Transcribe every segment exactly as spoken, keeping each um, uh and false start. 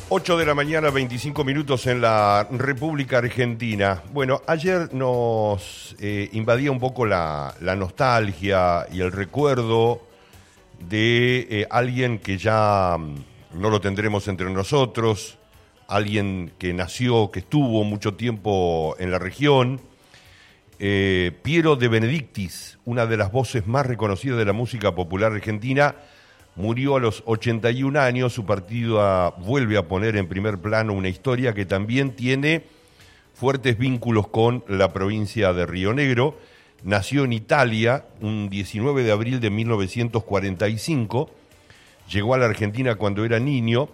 ocho de la mañana, veinticinco minutos en la República Argentina. Bueno, ayer nos eh, invadía un poco la, la nostalgia y el recuerdo de eh, alguien que ya no lo tendremos entre nosotros, alguien que nació, que estuvo mucho tiempo en la región, eh, Piero de Benedictis, una de las voces más reconocidas de la música popular argentina. Murió a los ochenta y un años, su partida vuelve a poner en primer plano una historia que también tiene fuertes vínculos con la provincia de Río Negro. Nació en Italia un diecinueve de abril de mil novecientos cuarenta y cinco, llegó a la Argentina cuando era niño,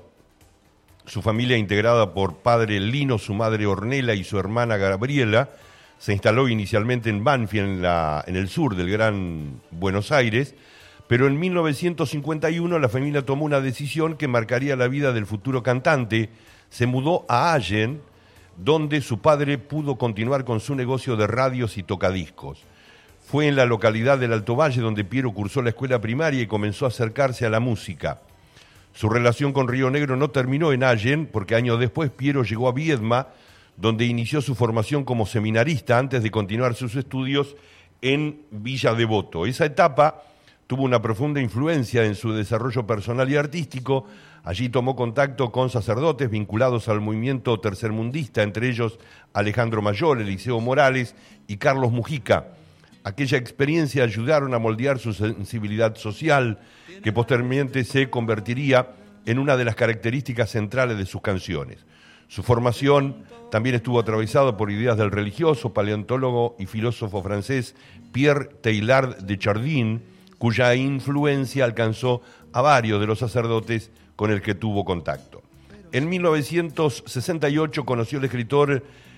su familia integrada por padre Lino, su madre Ornella y su hermana Gabriela, se instaló inicialmente en Banfield, en, la, en el sur del Gran Buenos Aires. Pero en mil novecientos cincuenta y uno la familia tomó una decisión que marcaría la vida del futuro cantante. Se mudó a Allen, donde su padre pudo continuar con su negocio de radios y tocadiscos. Fue en la localidad del Alto Valle donde Piero cursó la escuela primaria y comenzó a acercarse a la música. Su relación con Río Negro no terminó en Allen, porque años después Piero llegó a Viedma, donde inició su formación como seminarista antes de continuar sus estudios en Villa Devoto. Esa etapa tuvo una profunda influencia en su desarrollo personal y artístico. Allí tomó contacto con sacerdotes vinculados al movimiento tercermundista, entre ellos Alejandro Mayol, Eliseo Morales y Carlos Mujica. Aquella experiencia ayudaron a moldear su sensibilidad social, que posteriormente se convertiría en una de las características centrales de sus canciones. Su formación también estuvo atravesada por ideas del religioso, paleontólogo y filósofo francés Pierre Teilhard de Chardin, cuya influencia alcanzó a varios de los sacerdotes con el que tuvo contacto. En mil novecientos sesenta y ocho conoció al escritor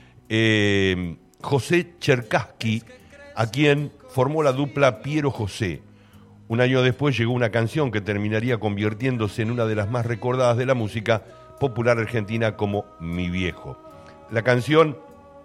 eh, José Cherkassky, a quien formó la dupla Piero José. Un año después llegó una canción que terminaría convirtiéndose en una de las más recordadas de la música popular argentina como Mi Viejo. La canción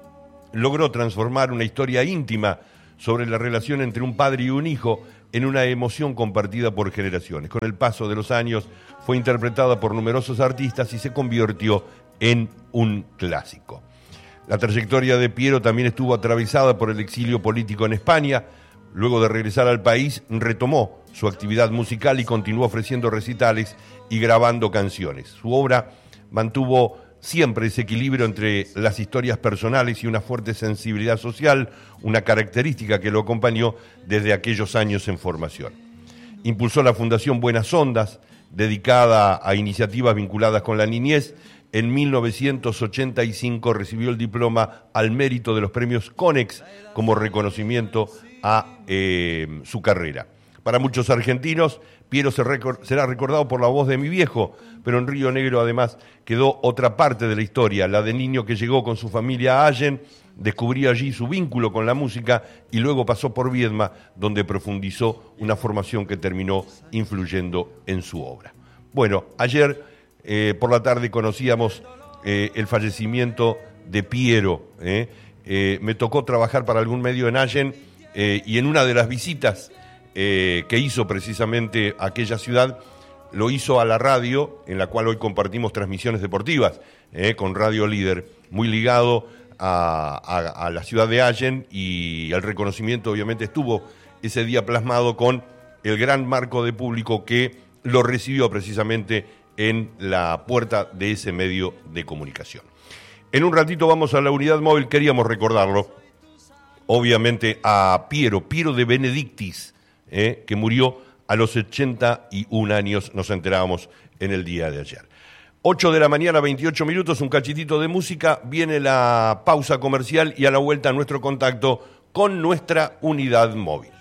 logró transformar una historia íntima sobre la relación entre un padre y un hijo en una emoción compartida por generaciones. Con el paso de los años fue interpretada por numerosos artistas y se convirtió en un clásico. La trayectoria de Piero también estuvo atravesada por el exilio político en España. Luego de regresar al país, retomó su actividad musical y continuó ofreciendo recitales y grabando canciones. Su obra mantuvo siempre ese equilibrio entre las historias personales y una fuerte sensibilidad social, una característica que lo acompañó desde aquellos años en formación. Impulsó la Fundación Buenas Ondas, dedicada a iniciativas vinculadas con la niñez. En mil novecientos ochenta y cinco recibió el diploma al mérito de los premios Conex como reconocimiento a eh, su carrera. Para muchos argentinos, Piero será recordado por la voz de Mi Viejo, pero en Río Negro además quedó otra parte de la historia, la de niño que llegó con su familia a Allen, descubrió allí su vínculo con la música y luego pasó por Viedma, donde profundizó una formación que terminó influyendo en su obra. Bueno, ayer eh, por la tarde conocíamos eh, el fallecimiento de Piero. Eh. Eh, me tocó trabajar para algún medio en Allen eh, y en una de las visitas Eh, que hizo precisamente aquella ciudad, lo hizo a la radio, en la cual hoy compartimos transmisiones deportivas, eh, con Radio Líder, muy ligado a, a, a la ciudad de Allen, y el reconocimiento obviamente estuvo ese día plasmado con el gran marco de público que lo recibió precisamente en la puerta de ese medio de comunicación. En un ratito vamos a la unidad móvil, queríamos recordarlo, obviamente a Piero, Piero de Benedictis, Eh, que murió a los ochenta y un años, nos enterábamos en el día de ayer. ocho de la mañana, veintiocho minutos, un cachitito de música, viene la pausa comercial y a la vuelta nuestro contacto con nuestra unidad móvil.